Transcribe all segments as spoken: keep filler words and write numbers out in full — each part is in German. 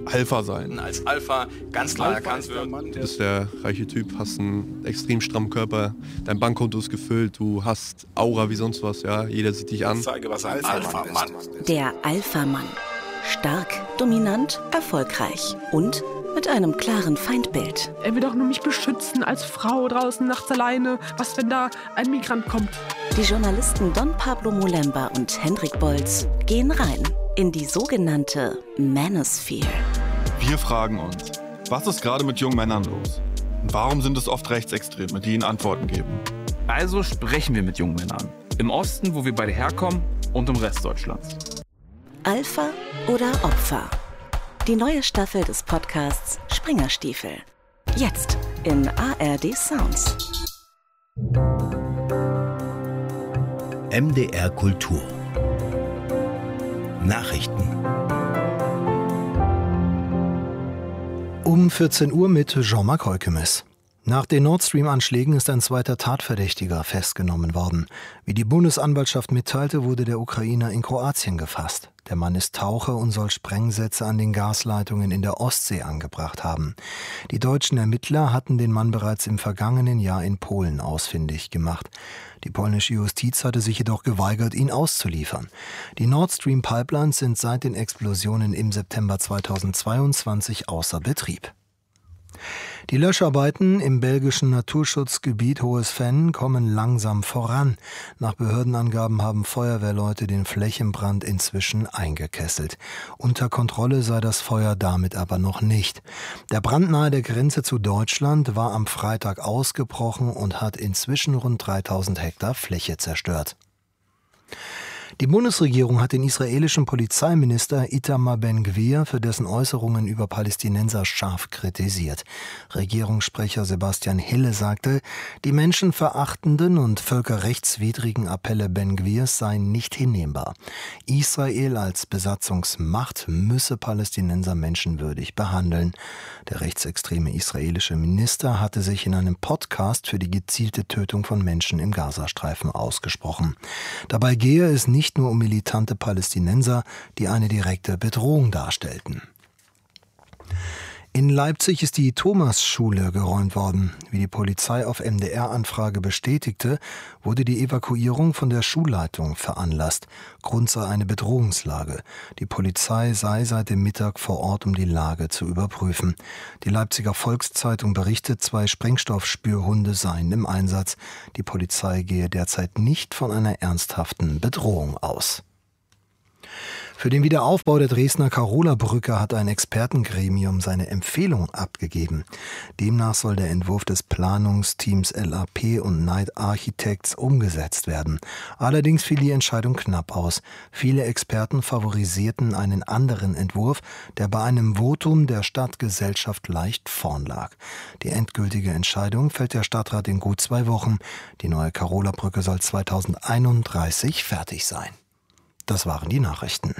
Alpha sein. Als Alpha ganz klar Alpha erkannt ist der wird. Mann, du bist der reiche Typ, hast einen extrem strammen Körper, dein Bankkonto ist gefüllt, du hast Aura wie sonst was, ja, jeder sieht dich an. Ich zeige, was ein Alpha-Mann ist. Der Alpha-Mann. Stark, dominant, erfolgreich und mit einem klaren Feindbild. Er will doch nur mich beschützen als Frau draußen nachts alleine. Was, wenn da ein Migrant kommt? Die Journalisten Don Pablo Molemba und Hendrik Bolz gehen rein in die sogenannte Manosphere. Wir fragen uns, was ist gerade mit jungen Männern los? Und warum sind es oft Rechtsextreme, die ihnen Antworten geben? Also sprechen wir mit jungen Männern. Im Osten, wo wir beide herkommen, und im Rest Deutschlands. Alpha oder Opfer? Die neue Staffel des Podcasts Springerstiefel. Jetzt in A R D Sounds. M D R Kultur. Nachrichten. Um vierzehn Uhr mit Jean-Marc Heukemes. Nach den Nord Stream-Anschlägen ist ein zweiter Tatverdächtiger festgenommen worden. Wie die Bundesanwaltschaft mitteilte, wurde der Ukrainer in Kroatien gefasst. Der Mann ist Taucher und soll Sprengsätze an den Gasleitungen in der Ostsee angebracht haben. Die deutschen Ermittler hatten den Mann bereits im vergangenen Jahr in Polen ausfindig gemacht. Die polnische Justiz hatte sich jedoch geweigert, ihn auszuliefern. Die Nord Stream Pipelines sind seit den Explosionen im September zweitausendzweiundzwanzig außer Betrieb. Die Löscharbeiten im belgischen Naturschutzgebiet Hohes Venn kommen langsam voran. Nach Behördenangaben haben Feuerwehrleute den Flächenbrand inzwischen eingekesselt. Unter Kontrolle sei das Feuer damit aber noch nicht. Der Brand nahe der Grenze zu Deutschland war am Freitag ausgebrochen und hat inzwischen rund dreitausend Hektar Fläche zerstört. Die Bundesregierung hat den israelischen Polizeiminister Itamar Ben-Gvir für dessen Äußerungen über Palästinenser scharf kritisiert. Regierungssprecher Sebastian Hille sagte, die menschenverachtenden und völkerrechtswidrigen Appelle Ben-Gvirs seien nicht hinnehmbar. Israel als Besatzungsmacht müsse Palästinenser menschenwürdig behandeln. Der rechtsextreme israelische Minister hatte sich in einem Podcast für die gezielte Tötung von Menschen im Gazastreifen ausgesprochen. Dabei gehe es nicht nur um militante Palästinenser, die eine direkte Bedrohung darstellten. In Leipzig ist die Thomasschule geräumt worden. Wie die Polizei auf M D R-Anfrage bestätigte, wurde die Evakuierung von der Schulleitung veranlasst. Grund sei eine Bedrohungslage. Die Polizei sei seit dem Mittag vor Ort, um die Lage zu überprüfen. Die Leipziger Volkszeitung berichtet, zwei Sprengstoffspürhunde seien im Einsatz. Die Polizei gehe derzeit nicht von einer ernsthaften Bedrohung aus. Für den Wiederaufbau der Dresdner Karola-Brücke hat ein Expertengremium seine Empfehlung abgegeben. Demnach soll der Entwurf des Planungsteams L A P und Knight Architects umgesetzt werden. Allerdings fiel die Entscheidung knapp aus. Viele Experten favorisierten einen anderen Entwurf, der bei einem Votum der Stadtgesellschaft leicht vorn lag. Die endgültige Entscheidung fällt der Stadtrat in gut zwei Wochen. Die neue Karola-Brücke soll zweitausendeinunddreißig fertig sein. Das waren die Nachrichten.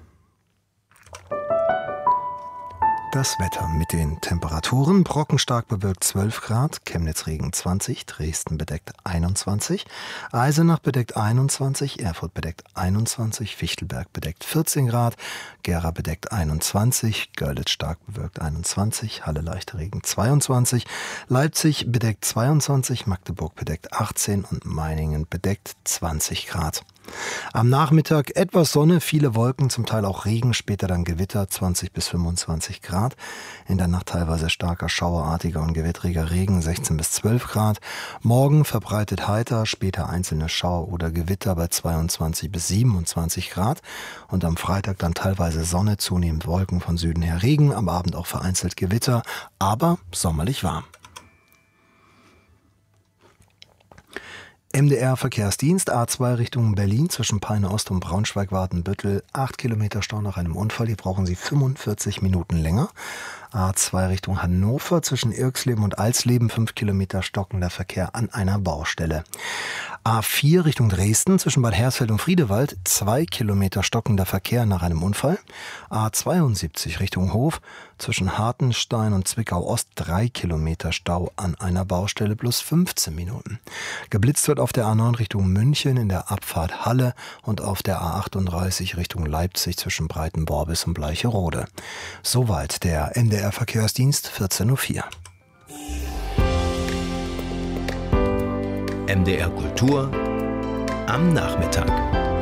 Das Wetter mit den Temperaturen. Brocken stark bewölkt zwölf Grad, Chemnitz Regen zwanzig, Dresden bedeckt einundzwanzig, Eisenach bedeckt einundzwanzig, Erfurt bedeckt einundzwanzig, Fichtelberg bedeckt vierzehn Grad, Gera bedeckt einundzwanzig, Görlitz stark bewölkt einundzwanzig, Halle leichter Regen zweiundzwanzig, Leipzig bedeckt zweiundzwanzig, Magdeburg bedeckt achtzehn und Meiningen bedeckt zwanzig Grad. Am Nachmittag etwas Sonne, viele Wolken, zum Teil auch Regen, später dann Gewitter, zwanzig bis fünfundzwanzig Grad. In der Nacht teilweise starker, schauerartiger und gewittriger Regen, sechzehn bis zwölf Grad. Morgen verbreitet heiter, später einzelne Schauer oder Gewitter bei zweiundzwanzig bis siebenundzwanzig Grad. Und am Freitag dann teilweise Sonne, zunehmend Wolken, von Süden her Regen, am Abend auch vereinzelt Gewitter, aber sommerlich warm. M D R-Verkehrsdienst A zwei Richtung Berlin zwischen Peine Ost und Braunschweig-Wadenbüttel. acht Kilometer Stau nach einem Unfall. Hier brauchen Sie fünfundvierzig Minuten länger. A zwei Richtung Hannover zwischen Irxleben und Alsleben fünf Kilometer stockender Verkehr an einer Baustelle. A vier Richtung Dresden zwischen Bad Hersfeld und Friedewald zwei Kilometer stockender Verkehr nach einem Unfall. A zweiundsiebzig Richtung Hof zwischen Hartenstein und Zwickau Ost drei Kilometer Stau an einer Baustelle plus fünfzehn Minuten. Geblitzt wird auf der A neun Richtung München in der Abfahrt Halle und auf der A achtunddreißig Richtung Leipzig zwischen Breitenborbis und Bleicherode. Soweit der M D R Verkehrsdienst, vierzehn Uhr vier. M D R Kultur am Nachmittag.